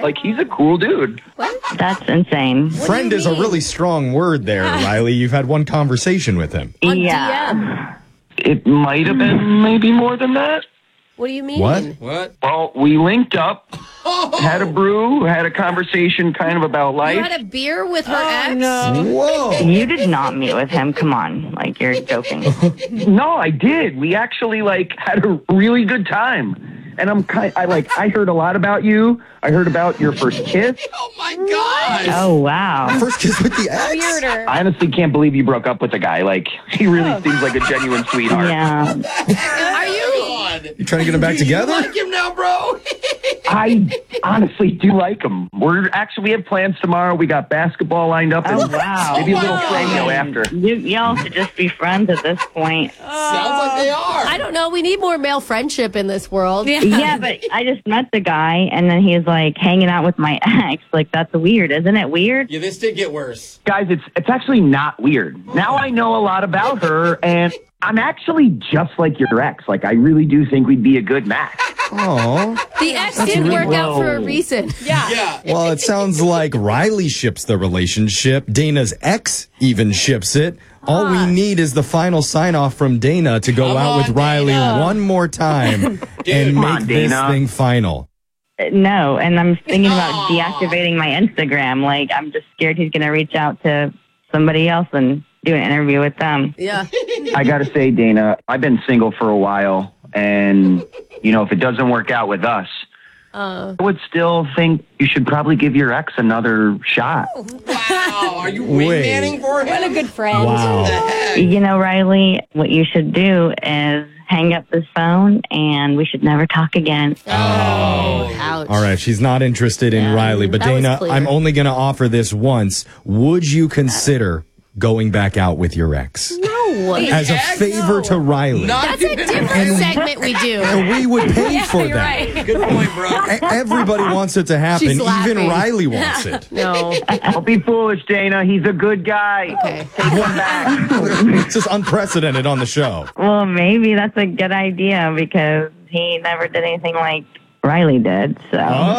Like, he's a cool dude. What? That's insane. Friend is a really strong word there, Riley. You've had one conversation with him. Yeah. It might have been maybe more than that. What do you mean? What? Well, we linked up, had a brew, had a conversation kind of about life. You had a beer with her ex? No. Whoa. You did not meet with him. Come on. Like, you're joking. No, I did. We actually, had a really good time. And I heard a lot about you. I heard about your first kiss. Oh, my God. Oh, wow. First kiss with the ex? Weirder. I honestly can't believe you broke up with the guy. He really seems like a genuine sweetheart. Yeah. Are you? You trying to get them back together? You like him now, bro? I honestly do like him. We have plans tomorrow. We got basketball lined up. Oh, wow. Maybe a little Frango after. Y'all should just be friends at this point. Sounds like they are. I don't know. We need more male friendship in this world. Yeah, but I just met the guy, and then he's, hanging out with my ex. That's weird. Isn't it weird? Yeah, this did get worse. Guys, it's actually not weird. Now I know a lot about her, and I'm actually just like your ex. I really do think we'd be a good match. Oh. The ex didn't work out for a reason. Yeah. Well, it sounds like Riley ships the relationship. Dana's ex even ships it. All we need is the final sign-off from Dana to go out with Riley one more time and make this thing final. No, and I'm thinking about deactivating my Instagram. I'm just scared he's going to reach out to somebody else and do an interview with them. Yeah. I got to say, Dana, I've been single for a while, and, if it doesn't work out with us, I would still think you should probably give your ex another shot. Wow. Are you wingmanning for him? What a good friend. Wow. Riley, what you should do is hang up this phone, and we should never talk again. Oh. Ouch. All right, she's not interested in Riley. But that was Dana, clear. I'm only going to offer this once. Would you consider going back out with your ex? No. As a favor to Riley. That's a different segment we do. And we would pay for you're that. right. Good point, bro. Everybody wants it to happen. She's laughing. Even Riley wants it. No. Don't be foolish, Dana. He's a good guy. Okay. Take him back. It's just unprecedented on the show. Well, maybe that's a good idea because he never did anything like Riley did. So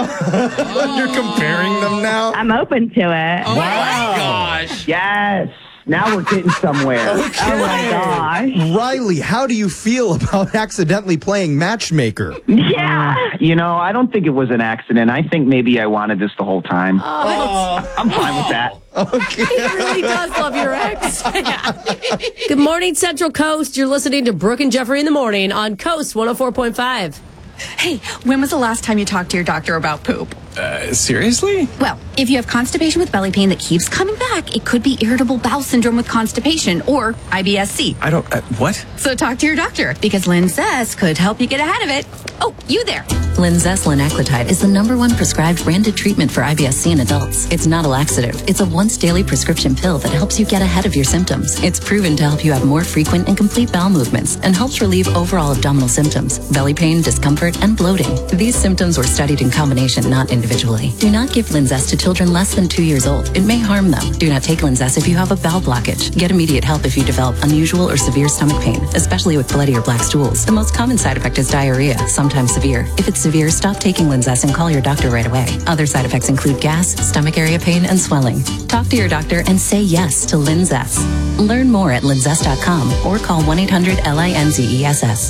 You're comparing them now? I'm open to it. Oh, my gosh. Yes. Now we're getting somewhere. Oh my gosh. Riley, how do you feel about accidentally playing matchmaker? Yeah. I don't think it was an accident. I think maybe I wanted this the whole time. I'm fine with that. Okay. He really does love your ex. Good morning, Central Coast. You're listening to Brooke and Jeffrey in the morning on Coast 104.5. Hey, when was the last time you talked to your doctor about poop? Seriously? Well, if you have constipation with belly pain that keeps coming back, it could be irritable bowel syndrome with constipation or IBS-C. I don't... what? So talk to your doctor because Linzess could help you get ahead of it. Oh, you there. Linzess linaclotide is the #1 prescribed branded treatment for IBS-C in adults. It's not a laxative. It's a once-daily prescription pill that helps you get ahead of your symptoms. It's proven to help you have more frequent and complete bowel movements and helps relieve overall abdominal symptoms, belly pain, discomfort, and bloating. These symptoms were studied in combination, not individually. Do not give Linzess to children less than 2 years old. It may harm them. Do not take Linzess if you have a bowel blockage. Get immediate help if you develop unusual or severe stomach pain, especially with bloody or black stools. The most common side effect is diarrhea, sometimes severe. If it's severe, stop taking Linzess and call your doctor right away. Other side effects include gas, stomach area pain, and swelling. Talk to your doctor and say yes to Linzess. Learn more at linzess.com or call 1-800-LINZESS.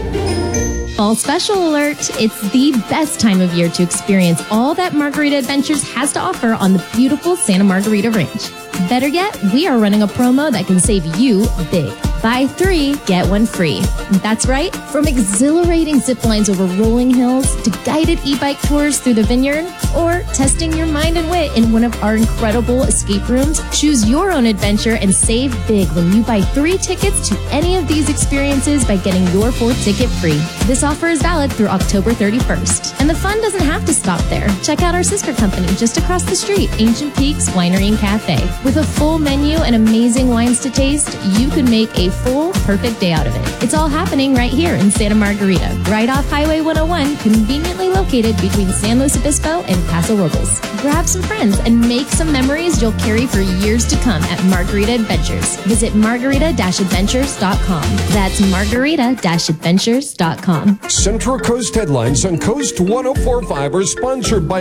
Fall special alert! It's the best time of year to experience all that Margarita Adventures has to offer on the beautiful Santa Margarita Ranch. Better yet, we are running a promo that can save you big. Buy 3, get 1 free. That's right, from exhilarating zip lines over rolling hills to guided e-bike tours through the vineyard or testing your mind and wit in one of our incredible escape rooms, choose your own adventure and save big when you buy 3 tickets to any of these experiences by getting your 4th ticket free. This offer is valid through October 31st. And the fun doesn't have to stop there. Check out our sister company just across the street, Ancient Peaks Winery and Cafe. With a full menu and amazing wines to taste, you could make a full, perfect day out of it. It's all happening right here in Santa Margarita, right off Highway 101, conveniently located between San Luis Obispo and Paso Robles. Grab some friends and make some memories you'll carry for years to come at Margarita Adventures. Visit margarita-adventures.com. That's margarita-adventures.com. Central Coast headlines on Coast 104.5 are sponsored by